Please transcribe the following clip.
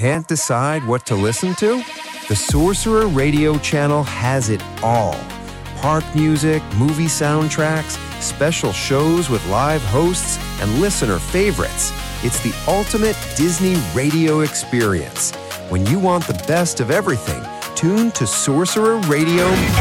Can't decide what to listen to? The Sorcerer Radio channel has it all. Park music, movie soundtracks, special shows with live hosts, and listener favorites. It's the ultimate Disney radio experience. When you want the best of everything, tune to Sorcerer Radio